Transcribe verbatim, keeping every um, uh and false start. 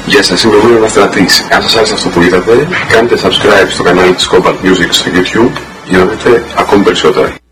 Γεια σας, είμαι ο Μίνος Ναστρατής. Αν σας άρεσε αυτό που είδατε, κάντε subscribe στο κανάλι της Cobalt Music στο YouTube για να δείτε ακόμη περισσότερα.